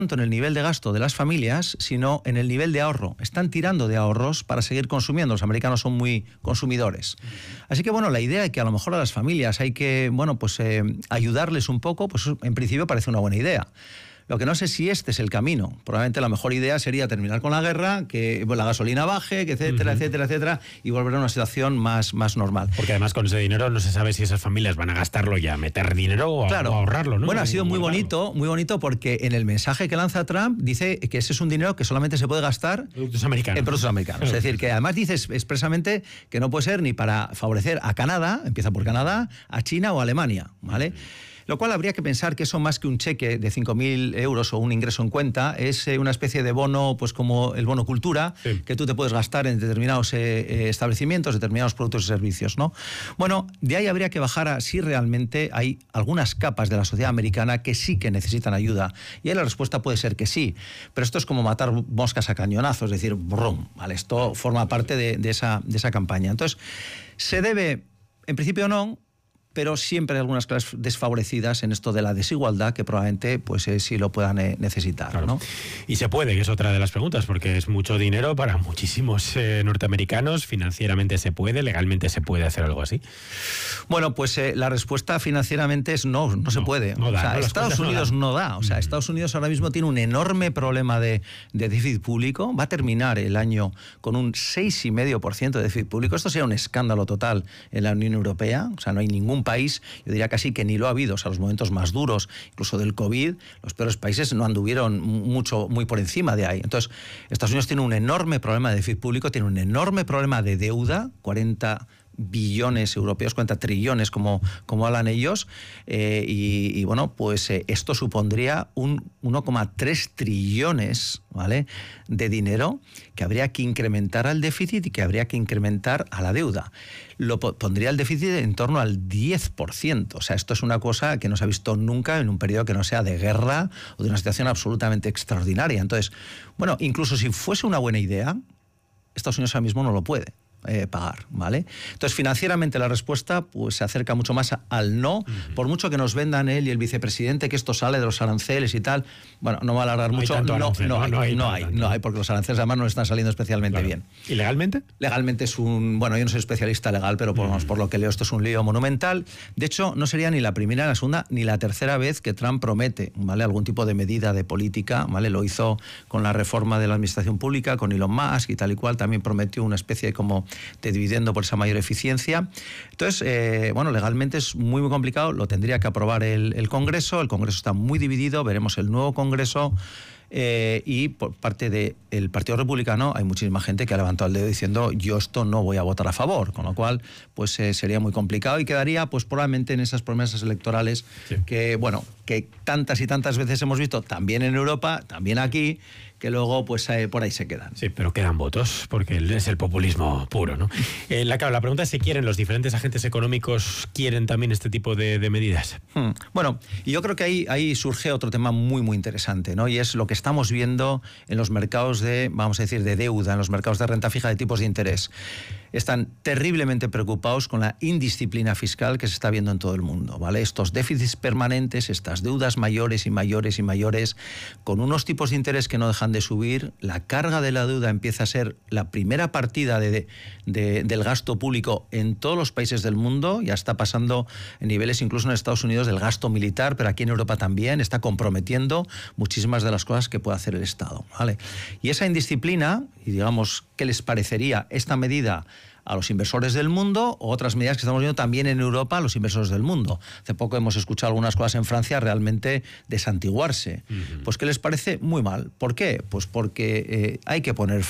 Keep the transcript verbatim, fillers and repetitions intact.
tanto en el nivel de gasto de las familias, sino en el nivel de ahorro. Están tirando de ahorros para seguir consumiendo. Los americanos son muy consumidores. Así que, bueno, la idea de que a lo mejor a las familias hay que, bueno, pues eh, ayudarles un poco, pues en principio parece una buena idea. Lo que no sé si este es el camino. Probablemente la mejor idea sería terminar con la guerra, que la gasolina baje, que etcétera, uh-huh. etcétera, etcétera, y volver a una situación más, más normal. Porque además con ese dinero no se sabe si esas familias van a gastarlo ya, meter dinero o, claro. a, o ahorrarlo, ¿no? Bueno, ha sido muy guardarlo. bonito, muy bonito porque en el mensaje que lanza Trump dice que ese es un dinero que solamente se puede gastar productos americanos. en productos americanos. Es decir, que además dice expresamente que no puede ser ni para favorecer a Canadá, empieza por Canadá, a China o a Alemania, ¿vale? Lo cual habría que pensar que eso, más que un cheque de cinco mil euros o un ingreso en cuenta, es eh, una especie de bono, pues como el bono cultura, sí. que tú te puedes gastar en determinados eh, establecimientos, determinados productos y servicios, ¿no? Bueno, de ahí habría que bajar a si realmente hay algunas capas de la sociedad americana que sí que necesitan ayuda. Y ahí la respuesta puede ser que sí. Pero esto es como matar moscas a cañonazos, es decir, brum, ¿vale? Esto forma parte de, de, esa, de esa campaña. Entonces, se debe, en principio no, pero siempre hay algunas clases desfavorecidas en esto de la desigualdad que probablemente pues eh, sí lo puedan eh, necesitar, claro. ¿no? Y se puede, que es otra de las preguntas, porque es mucho dinero para muchísimos eh, norteamericanos. Financieramente se puede, legalmente se puede hacer algo así. Bueno, pues eh, la respuesta financieramente es no, no, no se puede. No da, o sea, no, Estados Unidos no da. no da. O sea, mm. Estados Unidos ahora mismo tiene un enorme problema de, de déficit público. Va a terminar el año con un seis coma cinco por ciento de déficit público. Esto sería un escándalo total en la Unión Europea. O sea, no hay ningún país, yo diría casi que ni lo ha habido. O sea, los momentos más duros, incluso del COVID, los peores países no anduvieron mucho, muy por encima de ahí. Entonces, Estados Unidos tiene un enorme problema de déficit público, tiene un enorme problema de deuda, cuarenta billones europeos, cuarenta trillones como, como hablan ellos, eh, y, y bueno, pues eh, esto supondría un uno coma tres trillones, ¿vale?, de dinero que habría que incrementar al déficit y que habría que incrementar a la deuda. Lo pondría el déficit en torno al diez por ciento. O sea, esto es una cosa que no se ha visto nunca en un periodo que no sea de guerra o de una situación absolutamente extraordinaria. Entonces, bueno, incluso si fuese una buena idea, Estados Unidos ahora mismo no lo puede Eh, pagar, ¿vale? Entonces, financieramente la respuesta pues se acerca mucho más a, al no, uh-huh. por mucho que nos vendan él y el vicepresidente que esto sale de los aranceles y tal. Bueno, no va a alargar no mucho. Hay no, arancel, no, no, hay, no, hay, no, no, hay, hay, no hay, porque los aranceles además no están saliendo especialmente claro. bien. ¿Y legalmente? Legalmente es un... Bueno, yo no soy especialista legal, pero por, uh-huh. por lo que leo esto es un lío monumental. De hecho, no sería ni la primera, ni la segunda, ni la tercera vez que Trump promete, ¿vale?, algún tipo de medida de política, ¿vale? Lo hizo con la reforma de la administración pública, con Elon Musk y tal y cual. También prometió una especie de, como de dividendo por esa mayor eficiencia. Entonces, eh, bueno, legalmente es muy, muy complicado, lo tendría que aprobar el, el Congreso, el Congreso está muy dividido, veremos el nuevo Congreso, eh, y por parte del Partido Republicano hay muchísima gente que ha levantado el dedo diciendo yo esto no voy a votar a favor, con lo cual pues eh, sería muy complicado y quedaría pues probablemente en esas promesas electorales sí. que, bueno, que tantas y tantas veces hemos visto, también en Europa, también aquí, que luego pues eh, por ahí se quedan. Sí, pero quedan votos, porque es el populismo puro, ¿no? Eh, la, claro, la pregunta es si quieren, los diferentes agentes económicos quieren también este tipo de, de medidas. Hmm. Bueno, y yo creo que ahí, ahí surge otro tema muy, muy interesante, ¿no? Y es lo que estamos viendo en los mercados de, vamos a decir, de deuda, en los mercados de renta fija de tipos de interés. Están terriblemente preocupados con la indisciplina fiscal que se está viendo en todo el mundo, ¿vale? Estos déficits permanentes, estas deudas mayores y mayores y mayores, con unos tipos de interés que no dejan de subir, la carga de la deuda empieza a ser la primera partida de, de, del gasto público en todos los países del mundo, ya está pasando en niveles incluso en Estados Unidos del gasto militar, pero aquí en Europa también, está comprometiendo muchísimas de las cosas que puede hacer el Estado, ¿vale? Y esa indisciplina, y digamos, ¿qué les parecería esta medida a los inversores del mundo, o otras medidas que estamos viendo también en Europa a los inversores del mundo? Hace poco hemos escuchado algunas cosas en Francia realmente desantiguarse. Uh-huh. Pues ¿qué les parece? Muy mal. ¿Por qué? Pues porque eh, hay que poner